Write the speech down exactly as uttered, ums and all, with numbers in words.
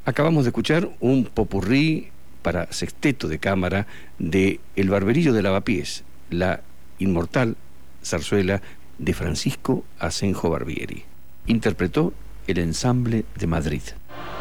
Acabamos de escuchar un popurrí para sexteto de cámara de El Barberillo de Lavapiés, la inmortal zarzuela de Francisco Asenjo Barbieri. Interpretó el Ensamble de Madrid.